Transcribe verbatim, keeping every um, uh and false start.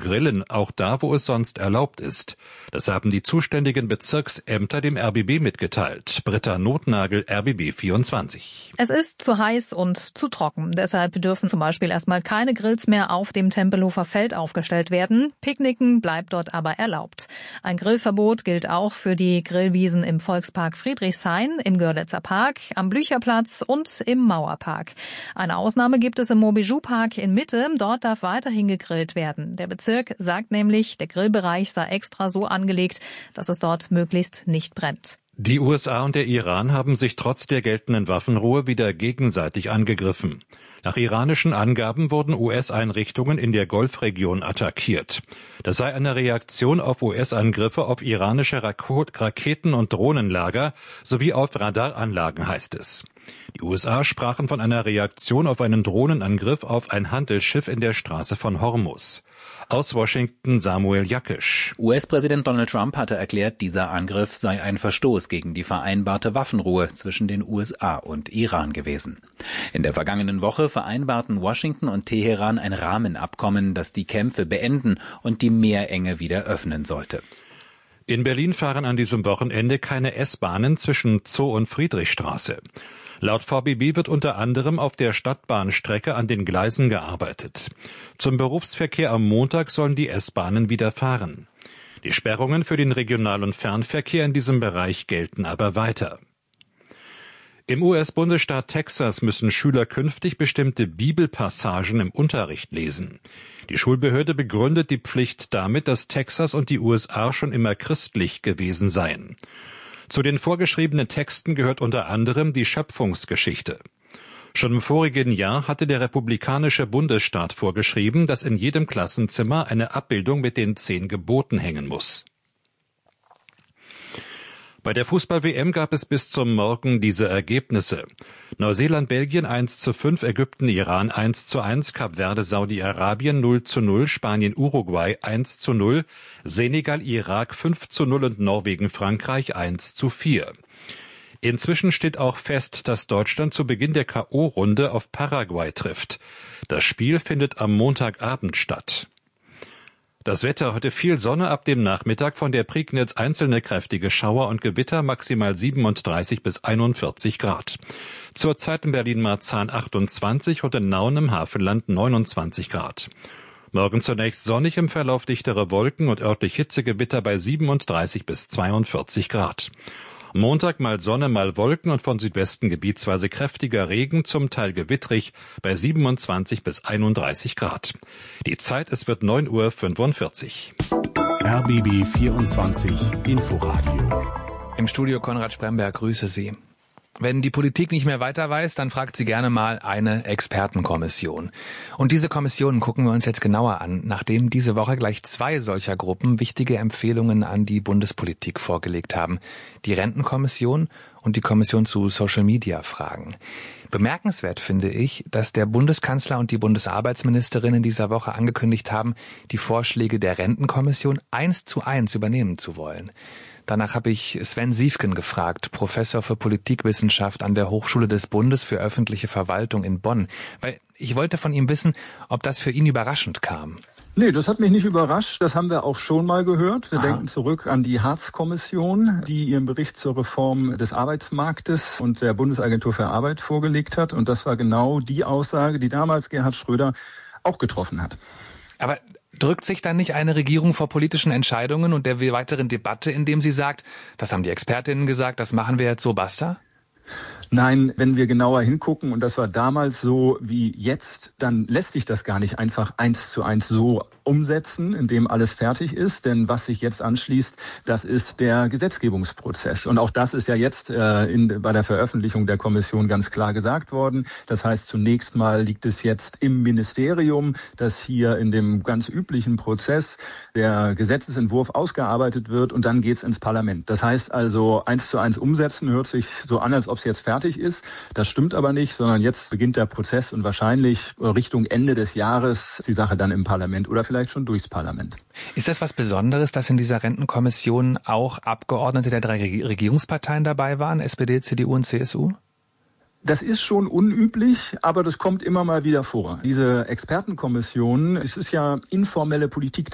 grillen, auch da, wo es sonst erlaubt ist. Das haben die zuständigen Bezirksämter dem R B B mitgeteilt. Britta Notnagel, R B B vierundzwanzig. Es ist zu heiß und zu trocken. Deshalb dürfen zum Beispiel erstmal keine Grills mehr auf dem Tempelhofer Feld aufgestellt werden. Picknicken bleibt dort aber erlaubt. Ein Grillverbot gilt auch für die Grillwiesen im Volkspark Friedrichshain, im Görlitzer Park, am Blücherplatz und im Mauerpark. Eine Ausnahme gibt es im Montbijou-Park in Mitte. Dort darf weiterhin gegrillt werden. Der Bezirk sagt nämlich, der Grillbereich sei extra so angelegt, dass es dort möglichst nicht brennt. Die U S A und der Iran haben sich trotz der geltenden Waffenruhe wieder gegenseitig angegriffen. Nach iranischen Angaben wurden U S-Einrichtungen in der Golfregion attackiert. Das sei eine Reaktion auf U S-Angriffe auf iranische Raketen- und Drohnenlager sowie auf Radaranlagen, heißt es. Die U S A sprachen von einer Reaktion auf einen Drohnenangriff auf ein Handelsschiff in der Straße von Hormuz. Aus Washington Samuel Jakisch. U S-Präsident Donald Trump hatte erklärt, dieser Angriff sei ein Verstoß gegen die vereinbarte Waffenruhe zwischen den U S A und Iran gewesen. In der vergangenen Woche vereinbarten Washington und Teheran ein Rahmenabkommen, das die Kämpfe beenden und die Meerenge wieder öffnen sollte. In Berlin fahren an diesem Wochenende keine S-Bahnen zwischen Zoo und Friedrichstraße. Laut V B B wird unter anderem auf der Stadtbahnstrecke an den Gleisen gearbeitet. Zum Berufsverkehr am Montag sollen die S-Bahnen wieder fahren. Die Sperrungen für den Regional- und Fernverkehr in diesem Bereich gelten aber weiter. Im U S-Bundesstaat Texas müssen Schüler künftig bestimmte Bibelpassagen im Unterricht lesen. Die Schulbehörde begründet die Pflicht damit, dass Texas und die U S A schon immer christlich gewesen seien. Zu den vorgeschriebenen Texten gehört unter anderem die Schöpfungsgeschichte. Schon im vorigen Jahr hatte der republikanische Bundesstaat vorgeschrieben, dass in jedem Klassenzimmer eine Abbildung mit den zehn Geboten hängen muss. Bei der Fußball-W M gab es bis zum Morgen diese Ergebnisse. Neuseeland, Belgien eins zu fünf, Ägypten, Iran eins zu eins, Kap Verde, Saudi-Arabien null zu null, Spanien, Uruguay eins zu null, Senegal, Irak fünf zu null und Norwegen, Frankreich eins zu vier. Inzwischen steht auch fest, dass Deutschland zu Beginn der K O-Runde auf Paraguay trifft. Das Spiel findet am Montagabend statt. Das Wetter: heute viel Sonne, ab dem Nachmittag von der Prignitz einzelne kräftige Schauer und Gewitter, maximal siebenunddreißig bis einundvierzig Grad. Zurzeit in Berlin-Marzahn achtundzwanzig und in Nauen im Hafenland neunundzwanzig Grad. Morgen zunächst sonnig, im Verlauf dichtere Wolken und örtlich Hitzegewitter bei siebenunddreißig bis zweiundvierzig Grad. Montag mal Sonne, mal Wolken und von Südwesten gebietsweise kräftiger Regen, zum Teil gewittrig, bei siebenundzwanzig bis einunddreißig Grad. Die Zeit, es wird neun Uhr fünfundvierzig. R B B vierundzwanzig Inforadio. Im Studio Konrad Spremberg, grüße Sie. Wenn die Politik nicht mehr weiter weiß, dann fragt sie gerne mal eine Expertenkommission. Und diese Kommissionen gucken wir uns jetzt genauer an, nachdem diese Woche gleich zwei solcher Gruppen wichtige Empfehlungen an die Bundespolitik vorgelegt haben. Die Rentenkommission und die Kommission zu Social-Media-Fragen. Bemerkenswert finde ich, dass der Bundeskanzler und die Bundesarbeitsministerin in dieser Woche angekündigt haben, die Vorschläge der Rentenkommission eins zu eins übernehmen zu wollen. Danach habe ich Sven Siefken gefragt, Professor für Politikwissenschaft an der Hochschule des Bundes für öffentliche Verwaltung in Bonn. Weil ich wollte von ihm wissen, ob das für ihn überraschend kam. Nee, das hat mich nicht überrascht. Das haben wir auch schon mal gehört. Wir Aha. denken zurück an die Hartz-Kommission, die ihren Bericht zur Reform des Arbeitsmarktes und der Bundesagentur für Arbeit vorgelegt hat. Und das war genau die Aussage, die damals Gerhard Schröder auch getroffen hat. Aber drückt sich dann nicht eine Regierung vor politischen Entscheidungen und der weiteren Debatte, indem sie sagt, das haben die Expertinnen gesagt, das machen wir jetzt so, basta? Nein, wenn wir genauer hingucken, und das war damals so wie jetzt, dann lässt sich das gar nicht einfach eins zu eins so umsetzen, indem alles fertig ist. Denn was sich jetzt anschließt, das ist der Gesetzgebungsprozess. Und auch das ist ja jetzt äh, in, bei der Veröffentlichung der Kommission ganz klar gesagt worden. Das heißt, zunächst mal liegt es jetzt im Ministerium, dass hier in dem ganz üblichen Prozess der Gesetzesentwurf ausgearbeitet wird, und dann geht's ins Parlament. Das heißt also, eins zu eins umsetzen hört sich so an, als ob es jetzt fertig ist. Das stimmt aber nicht, sondern jetzt beginnt der Prozess und wahrscheinlich Richtung Ende des Jahres die Sache dann im Parlament oder vielleicht schon durchs Parlament. Ist das was Besonderes, dass in dieser Rentenkommission auch Abgeordnete der drei Regierungsparteien dabei waren, S P D, C D U und C S U? Das ist schon unüblich, aber das kommt immer mal wieder vor. Diese Expertenkommission, es ist ja informelle Politik.